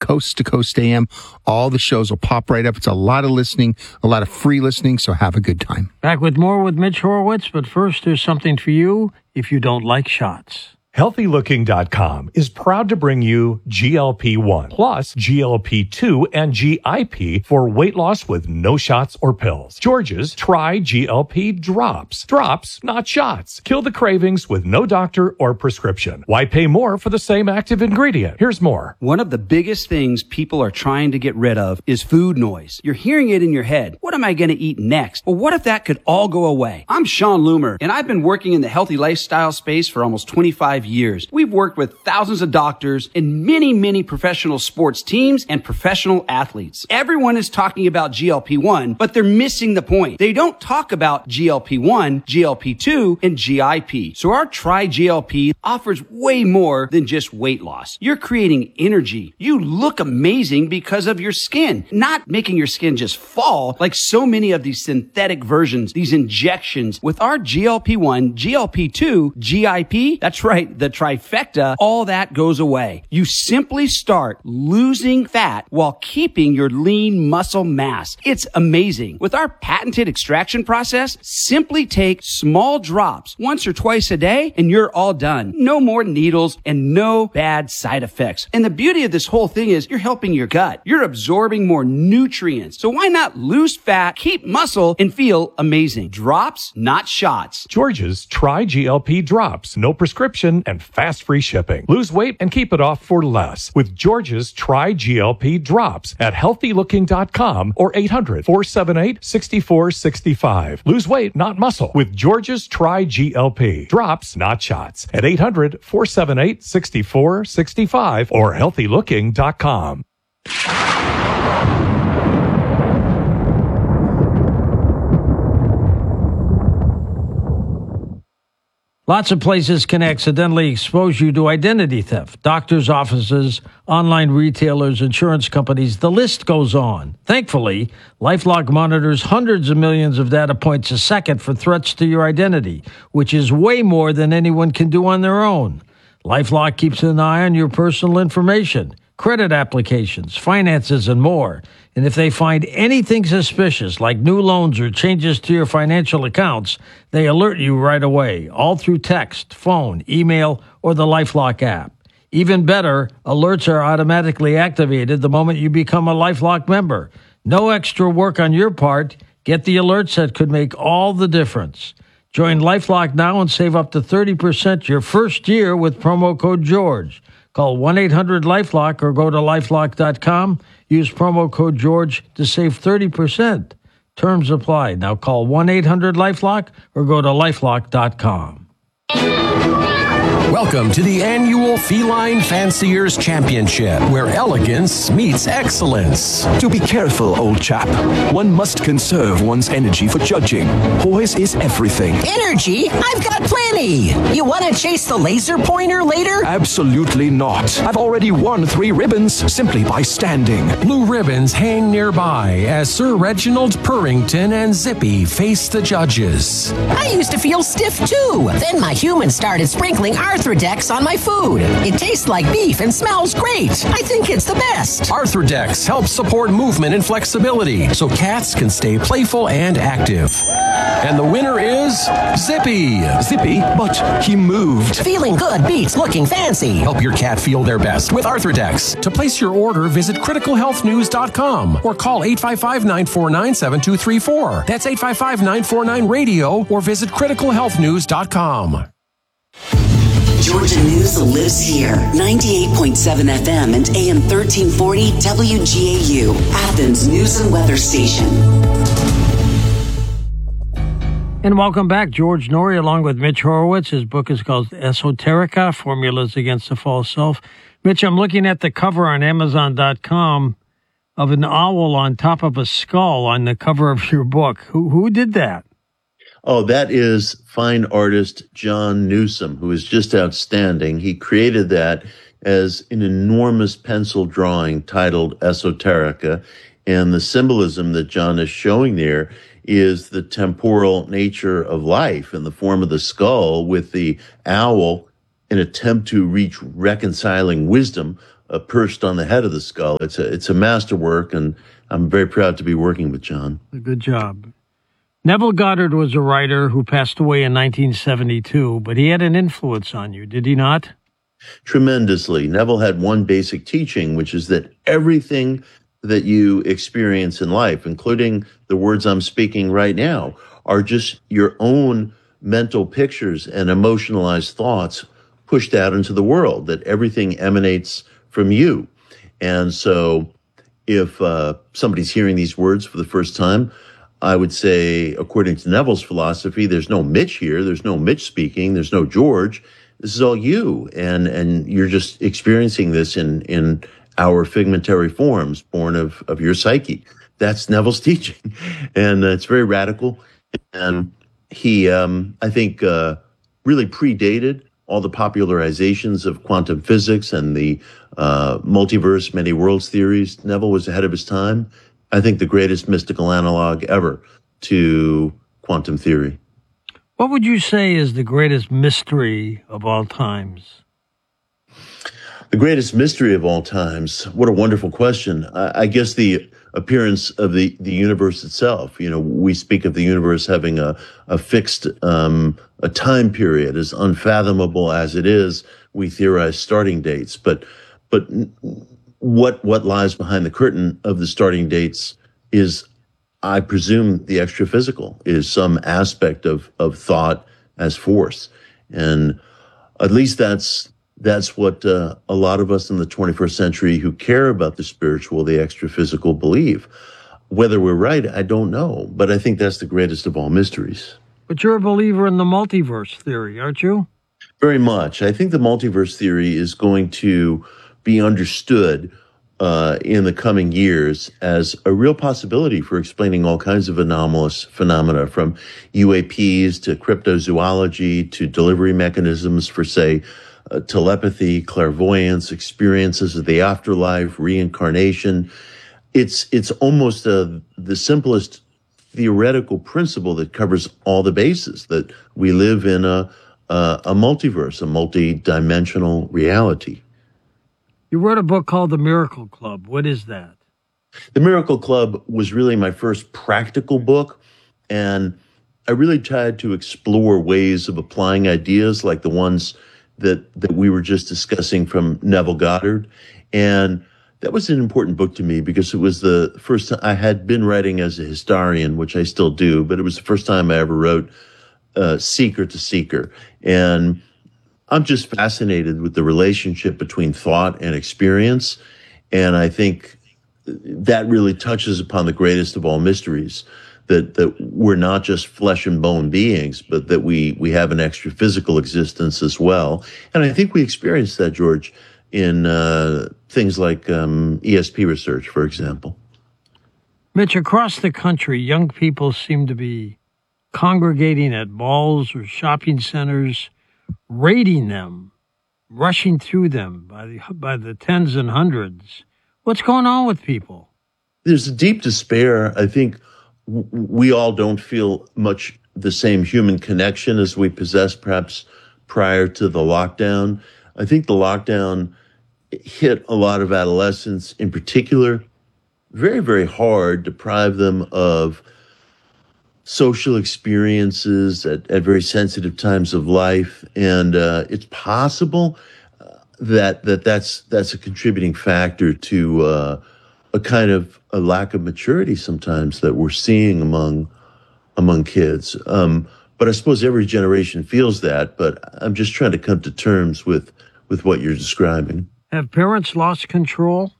Coast to Coast AM. All the shows will pop right up. It's a lot of listening, a lot of free listening, so have a good time. Back with more with Mitch Horowitz, but first there's something for you if you don't like shots. HealthyLooking.com is proud to bring you GLP-1 plus GLP-2 and GIP for weight loss with no shots or pills. George's Try GLP Drops. Drops, not shots. Kill the cravings with no doctor or prescription. Why pay more for the same active ingredient? Here's more. One of the biggest things people are trying to get rid of is food noise. You're hearing it in your head. What am I going to eat next? Well, what if that could all go away? I'm Sean Loomer, and I've been working in the healthy lifestyle space for almost 25 years. We've worked with thousands of doctors and many professional sports teams and professional athletes. Everyone is talking about GLP-1, but they're missing the point. They don't talk about GLP-1, GLP-2, and GIP. So our Try GLP offers way more than just weight loss. You're creating energy. You look amazing because of your skin, not making your skin just fall like so many of these synthetic versions, these injections. With our GLP-1, GLP-2, GIP, that's right, the trifecta, all that goes away. You simply start losing fat while keeping your lean muscle mass. It's amazing. With our patented extraction process, simply take small drops once or twice a day and you're all done. No more needles and no bad side effects. And the beauty of this whole thing is you're helping your gut. You're absorbing more nutrients. So why not lose fat, keep muscle, and feel amazing? Drops, not shots. George's Try GLP Drops. No prescription and fast free shipping. Lose weight and keep it off for less with George's Try GLP Drops at HealthyLooking.com or 800-478-6465. Lose weight, not muscle with George's Try GLP Drops, not shots at 800-478-6465 or HealthyLooking.com. Lots of places can accidentally expose you to identity theft. Doctors' offices, online retailers, insurance companies, the list goes on. Thankfully, LifeLock monitors hundreds of millions of data points a second for threats to your identity, which is way more than anyone can do on their own. LifeLock keeps an eye on your personal information, credit applications, finances, and more. And if they find anything suspicious, like new loans or changes to your financial accounts, they alert you right away, all through text, phone, email, or the LifeLock app. Even better, alerts are automatically activated the moment you become a LifeLock member. No extra work on your part. Get the alerts that could make all the difference. Join LifeLock now and save up to 30% your first year with promo code GEORGE. Call 1-800-LifeLock or go to lifelock.com. Use promo code GEORGE to save 30%. Terms apply. Now call 1-800-LifeLock or go to lifelock.com. Welcome to the annual Feline Fanciers Championship, where elegance meets excellence. Do be careful, old chap. One must conserve one's energy for judging. Poise is everything. Energy? I've got plenty. You want to chase the laser pointer later? Absolutely not. I've already won 3 ribbons simply by standing. Blue ribbons hang nearby as Sir Reginald Purrington and Zippy face the judges. I used to feel stiff too. Then my humans started sprinkling Arthrodex on my food. It tastes like beef and smells great. I think it's the best. Arthrodex helps support movement and flexibility so cats can stay playful and active. And the winner is Zippy. Zippy? But he moved. Feeling good beats looking fancy. Help your cat feel their best with Arthrodex. To place your order, visit criticalhealthnews.com or call 855-949-7234. That's 855-949-RADIO or visit criticalhealthnews.com. Georgia News lives here. 98.7 FM and AM 1340 WGAU, Athens News and Weather Station. And welcome back. George Noory along with Mitch Horowitz. His book is called Esoterica, Formulas Against the False Self. Mitch, I'm looking at the cover on Amazon.com of an owl on top of a skull on the cover of your book. Who did that? Oh, that is fine artist John Newsom, who is just outstanding. He created that as an enormous pencil drawing titled Esoterica. And the symbolism that John is showing there is the temporal nature of life in the form of the skull with the owl, an attempt to reach reconciling wisdom perched on the head of the skull. It's a masterwork, and I'm very proud to be working with John. Good job. Neville Goddard was a writer who passed away in 1972, but he had an influence on you, did he not? Tremendously. Neville had one basic teaching, which is that everything that you experience in life, including the words I'm speaking right now, are just your own mental pictures and emotionalized thoughts pushed out into the world, that everything emanates from you. And so if somebody's hearing these words for the first time, I would say, according to Neville's philosophy, there's no Mitch here. There's no Mitch speaking. There's no George. This is all you. And you're just experiencing this in our figmentary forms, born of your psyche. That's Neville's teaching. And it's very radical. And he, I think, really predated all the popularizations of quantum physics and the multiverse, many worlds theories. Neville was ahead of his time. I think the greatest mystical analog ever to quantum theory. What would you say is the greatest mystery of all times? The greatest mystery of all times. What a wonderful question. I guess the appearance of the universe itself. You know, we speak of the universe having a fixed a time period, as unfathomable as it is. We theorize starting dates, but what lies behind the curtain of the starting dates is, I presume, the extra-physical, is some aspect of thought as force. And at least that's what a lot of us in the 21st century who care about the spiritual, the extra-physical, believe. Whether we're right, I don't know, but I think that's the greatest of all mysteries. But you're a believer in the multiverse theory, aren't you? Very much. I think the multiverse theory is going to be understood in the coming years as a real possibility for explaining all kinds of anomalous phenomena, from UAPs to cryptozoology to delivery mechanisms for, say, telepathy, clairvoyance, experiences of the afterlife, reincarnation. It's almost the simplest theoretical principle that covers all the bases, that we live in a multiverse, a multi-dimensional reality. You wrote a book called The Miracle Club. What is that? The Miracle Club was really my first practical book, and I really tried to explore ways of applying ideas like the ones that we were just discussing from Neville Goddard. And that was an important book to me because it was the first time I had been writing as a historian, which I still do, but it was the first time I ever wrote seeker to seeker. And I'm just fascinated with the relationship between thought and experience. And I think that really touches upon the greatest of all mysteries, that we're not just flesh and bone beings, but that we have an extra physical existence as well. And I think we experience that, George, in things like ESP research, for example. Mitch, across the country, young people seem to be congregating at malls or shopping centers, raiding them, rushing through them by the tens and hundreds. What's going on with people? There's a deep despair. I think we all don't feel much the same human connection as we possessed perhaps prior to the lockdown. I think the lockdown hit a lot of adolescents in particular very, very hard, deprived them of social experiences at very sensitive times of life. And it's possible that's a contributing factor to a kind of a lack of maturity sometimes that we're seeing among kids. But I suppose every generation feels that, but I'm just trying to come to terms with what you're describing. Have parents lost control?